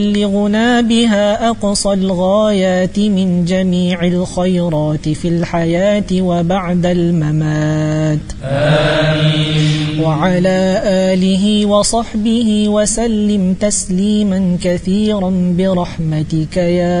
بلغنا بها أقصى الغايات من جميع الخيرات في الحياة وبعد الممات. آمين. وعلى آله وصحبه وسلم تسليما كثيرا برحمتك يا